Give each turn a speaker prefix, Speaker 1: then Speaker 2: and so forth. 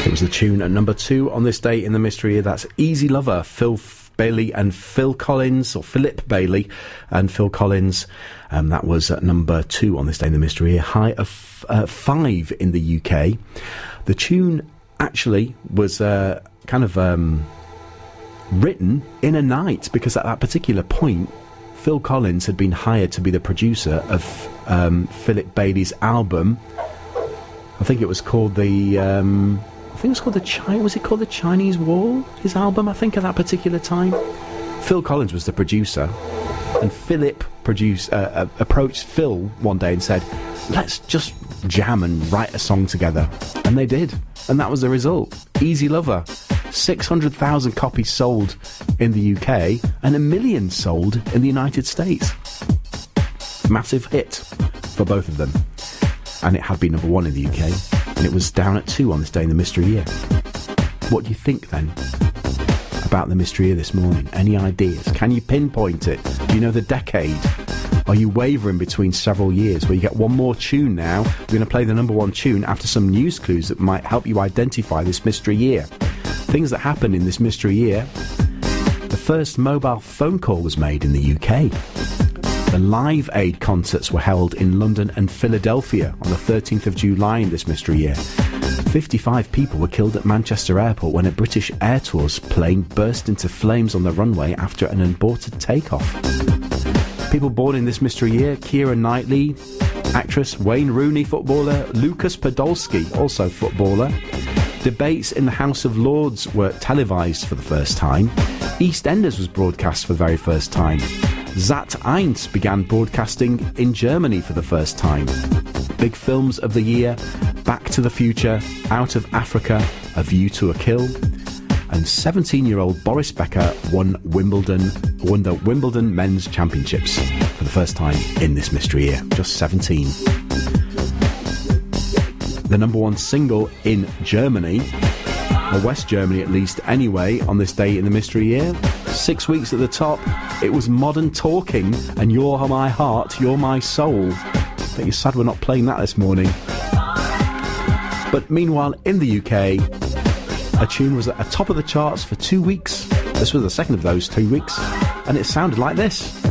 Speaker 1: It was the tune at number 2 on this day in the mystery year. That's Easy Lover, Phil Bailey and Phil Collins, or Philip Bailey and Phil Collins. That was at number 2 on this day in the mystery year. High of 5 in the UK. The tune actually was written in a night, because at that particular point Phil Collins had been hired to be the producer of Philip Bailey's album. I think it was called the Chinese Wall, his album, I think, at that particular time. Phil Collins was the producer, and Philip approached Phil one day and said, let's just jam and write a song together. And they did, and that was the result. Easy Lover. 600,000 copies sold in the UK and 1 million sold in the United States. Massive hit for both of them. And it had been number 1 in the UK, and it was down at 2 on this day in the mystery year. What do you think then about the mystery year this morning? Any ideas? Can you pinpoint it? Do you know the decade? Are you wavering between several years, where you get one more tune now? We're going to play the number 1 tune after some news clues that might help you identify this mystery year. Things that happened in this mystery year. The first mobile phone call was made in the UK. The Live Aid concerts were held in London and Philadelphia on the 13th of July in this mystery year. 55 people were killed at Manchester Airport when a British Air Tours plane burst into flames on the runway after an aborted takeoff. People born in this mystery year: Keira Knightley, actress; Wayne Rooney, footballer; Lucas Podolski, also footballer. Debates in the House of Lords were televised for the first time. EastEnders was broadcast for the very first time. Sat.1 began broadcasting in Germany for the first time. Big films of the year: Back to the Future, Out of Africa, A View to a Kill. And 17-year-old Boris Becker won the Wimbledon Men's Championships for the first time in this mystery year. Just 17. The number 1 single in Germany, or West Germany at least anyway, on this day in the mystery year. 6 weeks at the top, it was Modern Talking and You're My Heart, You're My Soul. I think you're sad we're not playing that this morning. But meanwhile, in the UK, a tune was at the top of the charts for 2 weeks. This was the second of those 2 weeks, and it sounded like this.